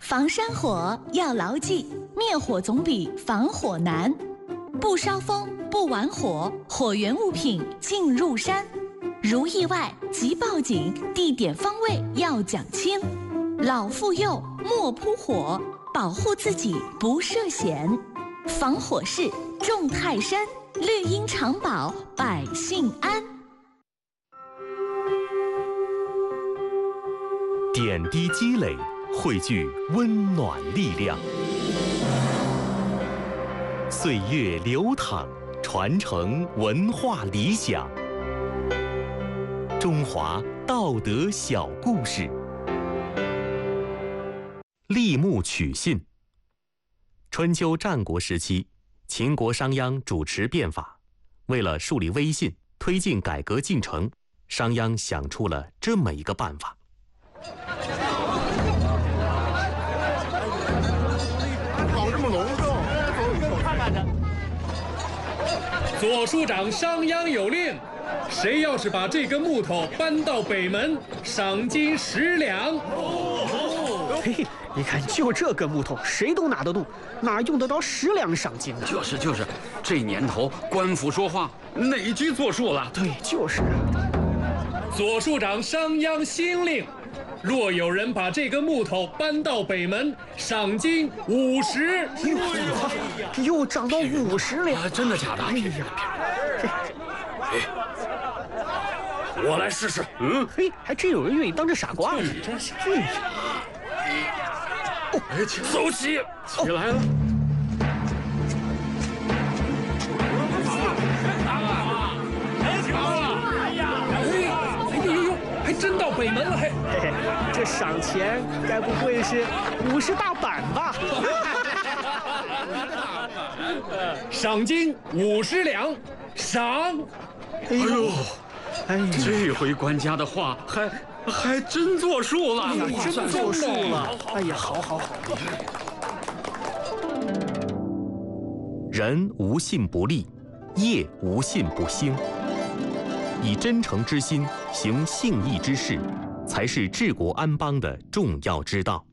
防山火要牢记，灭火总比防火难。不烧风，不玩火，火源物品进入山。如意外即报警，地点方位要讲清。老妇幼莫扑火，保护自己不涉险。防火势重泰山，绿荫长保百姓安。 点滴积累，汇聚温暖力量。岁月流淌，传承文化理想。中华道德小故事。立木取信。春秋战国时期，秦国商鞅主持变法，为了树立威信，推进改革进程，商鞅想出了这么一个办法。 搞这么隆重，走看看去。 左书长商鞅有令，谁要是把这根木头搬到北门，赏金10两。 嘿，你看，就这根木头，谁都拿得动，哪用得着10两赏金呢？ 就是，这年头官府说话哪句作数了？ 对，就是啊。 左书长商鞅新令，若有人把这根木头搬到北门，赏金50。 又涨到50两， 真的假的？ 哎呀， 我来试试。 嘿，还真有人愿意当这傻瓜呢。 真是。 走起，起来了。 还真到北门了，嘿， 这赏钱该不会是50大板吧？ 赏金50两，赏。 哎呦，这回官家的话还真作数了， 真作数了。哎呀，好。 人无信不立，业无信不兴。以真诚之心行信义之事，才是治国安邦的重要之道。